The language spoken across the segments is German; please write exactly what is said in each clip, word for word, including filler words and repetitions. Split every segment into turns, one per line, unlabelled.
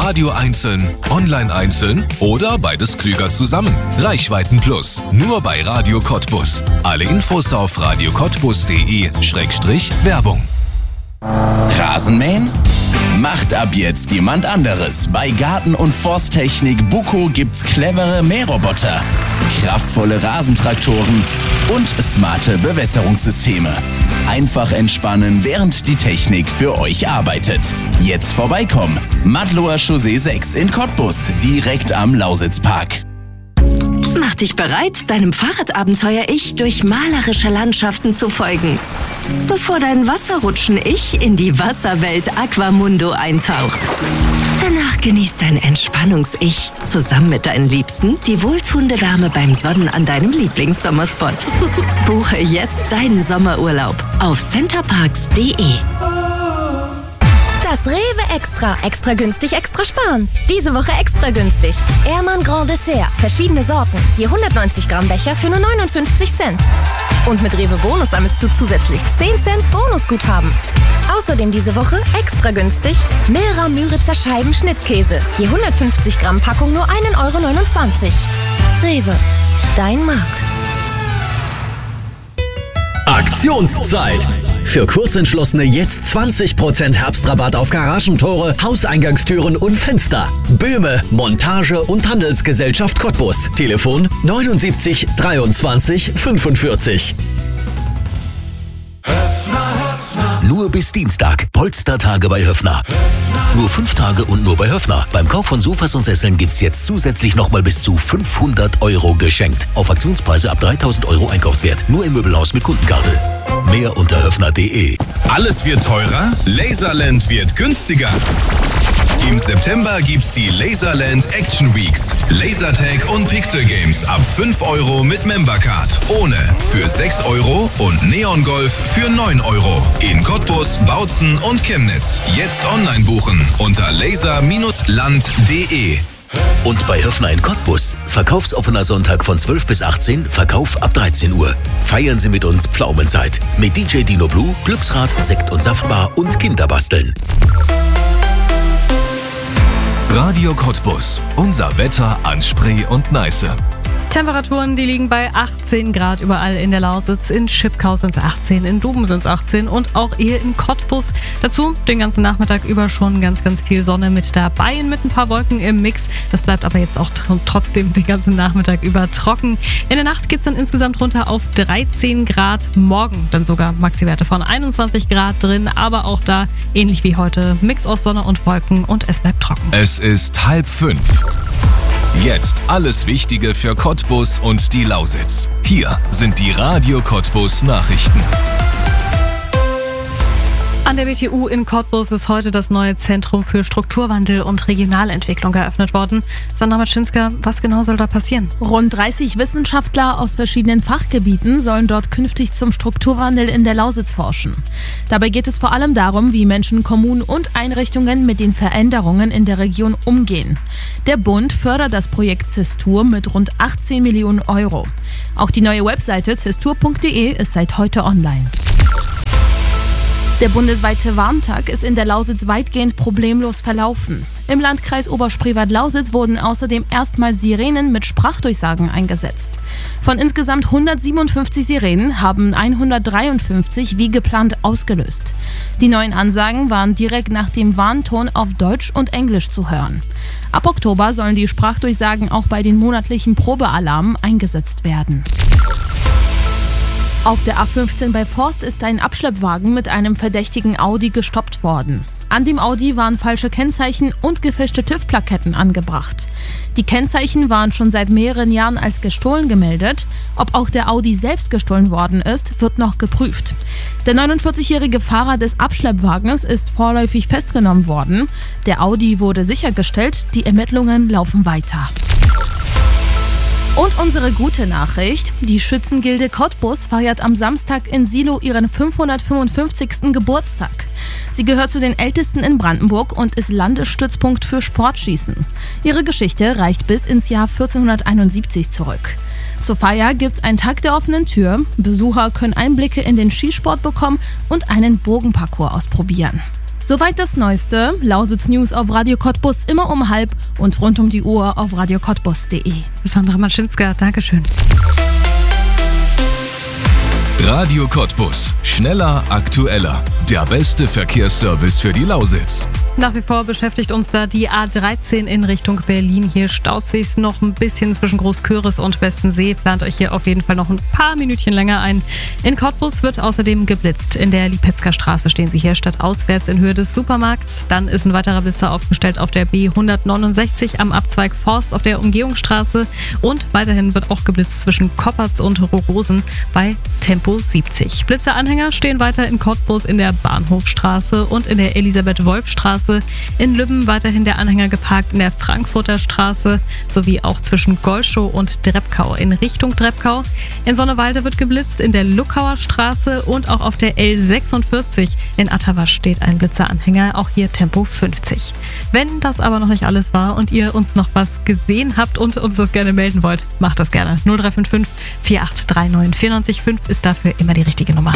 Radio einzeln, online einzeln oder beides klüger zusammen. Reichweiten Plus, nur bei Radio Cottbus. Alle Infos auf radio cottbus punkt de Schrägstrich Werbung.
Rasenmähen? Macht ab jetzt jemand anderes. Bei Garten- und Forsttechnik Buco gibt's clevere Mähroboter, kraftvolle Rasentraktoren und smarte Bewässerungssysteme. Einfach entspannen, während die Technik für euch arbeitet. Jetzt vorbeikommen. Madloer Chaussee sechs in Cottbus, direkt am Lausitzpark.
Mach dich bereit, deinem Fahrradabenteuer-Ich durch malerische Landschaften zu folgen, bevor dein Wasserrutschen-Ich in die Wasserwelt Aquamundo eintaucht. Danach genießt dein Entspannungs-Ich zusammen mit deinen Liebsten die wohltuende Wärme beim Sonnen an deinem Lieblingssommerspot. Buche jetzt deinen Sommerurlaub auf centerparks punkt de.
Das Rewe Extra. Extra günstig, extra sparen. Diese Woche extra günstig. Ehrmann Grand Dessert. Verschiedene Sorten. Je hundertneunzig Gramm Becher für nur neunundfünfzig Cent. Und mit Rewe Bonus sammelst du zusätzlich zehn Cent Bonusguthaben. Außerdem diese Woche extra günstig Milra Müritzer Scheiben Schnittkäse. Je hundertfünfzig Gramm Packung nur ein Euro neunundzwanzig. Rewe. Dein Markt.
Aktionszeit! Für Kurzentschlossene jetzt zwanzig Prozent Herbstrabatt auf Garagentore, Hauseingangstüren und Fenster. Böhme, Montage und Handelsgesellschaft Cottbus. Telefon neunundsiebzig dreiundzwanzig fünfundvierzig.
Nur bis Dienstag. Polstertage bei Höffner. Nur fünf Tage und nur bei Höffner. Beim Kauf von Sofas und Sesseln gibt's jetzt zusätzlich nochmal bis zu fünfhundert Euro geschenkt. Auf Aktionspreise ab dreitausend Euro Einkaufswert. Nur im Möbelhaus mit Kundenkarte. Mehr unter höffner punkt de.
Alles wird teurer, Laserland wird günstiger. Im September gibt's die Laserland Action Weeks. Lasertag und Pixel Games ab fünf Euro mit Membercard. Ohne für sechs Euro und Neon Golf für neun Euro. In Cottbus, Bautzen und Chemnitz. Jetzt online buchen unter laser Bindestrich land punkt de.
Und bei Höffner in Cottbus, verkaufsoffener Sonntag von zwölf bis achtzehn, Verkauf ab dreizehn Uhr. Feiern Sie mit uns Pflaumenzeit. Mit D J Dino Blue, Glücksrad, Sekt- und Saftbar und Kinderbasteln.
Radio Cottbus. Unser Wetter an Spree und Neiße.
Temperaturen, die liegen bei achtzehn Grad überall in der Lausitz. In Schipkau sind es achtzehn, in Duben sind es achtzehn und auch hier in Cottbus. Dazu den ganzen Nachmittag über schon ganz, ganz viel Sonne mit dabei und mit ein paar Wolken im Mix. Das bleibt aber jetzt auch tr- trotzdem den ganzen Nachmittag über trocken. In der Nacht geht es dann insgesamt runter auf dreizehn Grad. Morgen dann sogar Maxi-Werte von einundzwanzig Grad drin. Aber auch da, ähnlich wie heute, Mix aus Sonne und Wolken und es bleibt trocken.
Es ist halb fünf. Jetzt alles Wichtige für Cottbus und die Lausitz. Hier sind die Radio Cottbus Nachrichten.
An der B T U in Cottbus ist heute das neue Zentrum für Strukturwandel und Regionalentwicklung eröffnet worden. Sandra Matschinska, was genau soll da passieren?
Rund dreißig Wissenschaftler aus verschiedenen Fachgebieten sollen dort künftig zum Strukturwandel in der Lausitz forschen. Dabei geht es vor allem darum, wie Menschen, Kommunen und Einrichtungen mit den Veränderungen in der Region umgehen. Der Bund fördert das Projekt Zestur mit rund achtzehn Millionen Euro. Auch die neue Webseite zestur punkt de ist seit heute online. Der bundesweite Warntag ist in der Lausitz weitgehend problemlos verlaufen. Im Landkreis Oberspreewald-Lausitz wurden außerdem erstmal Sirenen mit Sprachdurchsagen eingesetzt. Von insgesamt hundertsiebenundfünfzig Sirenen haben hundertdreiundfünfzig wie geplant ausgelöst. Die neuen Ansagen waren direkt nach dem Warnton auf Deutsch und Englisch zu hören. Ab Oktober sollen die Sprachdurchsagen auch bei den monatlichen Probealarmen eingesetzt werden. Auf der A fünfzehn bei Forst ist ein Abschleppwagen mit einem verdächtigen Audi gestoppt worden. An dem Audi waren falsche Kennzeichen und gefälschte TÜV-Plaketten angebracht. Die Kennzeichen waren schon seit mehreren Jahren als gestohlen gemeldet. Ob auch der Audi selbst gestohlen worden ist, wird noch geprüft. Der neunundvierzigjährige Fahrer des Abschleppwagens ist vorläufig festgenommen worden. Der Audi wurde sichergestellt, die Ermittlungen laufen weiter. Und unsere gute Nachricht, die Schützengilde Cottbus feiert am Samstag in Silo ihren fünfhundertfünfundfünfzigsten Geburtstag. Sie gehört zu den ältesten in Brandenburg und ist Landesstützpunkt für Sportschießen. Ihre Geschichte reicht bis ins Jahr vierzehnhunderteinundsiebzig zurück. Zur Feier gibt's einen Tag der offenen Tür. Besucher können Einblicke in den Skisport bekommen und einen Bogenparcours ausprobieren. Soweit das Neueste. Lausitz News auf Radio Cottbus immer um halb und rund um die Uhr auf radio cottbus punkt de.
Sandra Maschinska, Dankeschön.
Radio Cottbus. Schneller, aktueller. Der beste Verkehrsservice für die Lausitz.
Nach wie vor beschäftigt uns da die A dreizehn in Richtung Berlin. Hier staut sich's noch ein bisschen zwischen Großköris und Westensee. Plant euch hier auf jeden Fall noch ein paar Minütchen länger ein. In Cottbus wird außerdem geblitzt. In der Lipetzker Straße stehen sie hier stadtauswärts in Höhe des Supermarkts. Dann ist ein weiterer Blitzer aufgestellt auf der B hundertneunundsechzig am Abzweig Forst auf der Umgehungsstraße. Und weiterhin wird auch geblitzt zwischen Koppertz und Rogosen bei Tempo siebzig. Blitzeranhänger stehen weiter in Cottbus in der Bahnhofstraße und in der Elisabeth-Wolf-Straße. In Lübben weiterhin der Anhänger geparkt in der Frankfurter Straße sowie auch zwischen Golschow und Drebkau in Richtung Drebkau. In Sonnewalde wird geblitzt in der Luckauer Straße und auch auf der L sechsundvierzig in Attawasch steht ein Blitzeranhänger, auch hier Tempo fünfzig. Wenn das aber noch nicht alles war und ihr uns noch was gesehen habt und uns das gerne melden wollt, macht das gerne. null drei fünf fünf vier acht drei neun vier neun fünf ist dafür immer die richtige Nummer.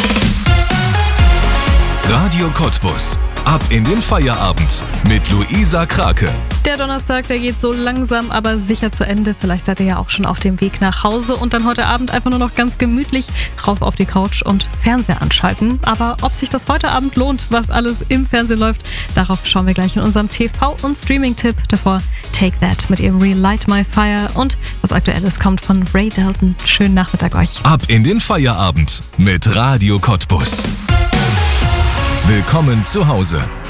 Radio Cottbus. Ab in den Feierabend mit Luisa Krake.
Der Donnerstag, der geht so langsam, aber sicher zu Ende. Vielleicht seid ihr ja auch schon auf dem Weg nach Hause und dann heute Abend einfach nur noch ganz gemütlich rauf auf die Couch und Fernseher anschalten. Aber ob sich das heute Abend lohnt, was alles im Fernsehen läuft, darauf schauen wir gleich in unserem T V- und Streaming-Tipp. Davor Take That mit ihrem Relight My Fire und was Aktuelles kommt von Ray Dalton. Schönen Nachmittag euch.
Ab in den Feierabend mit Radio Cottbus. Willkommen zu Hause.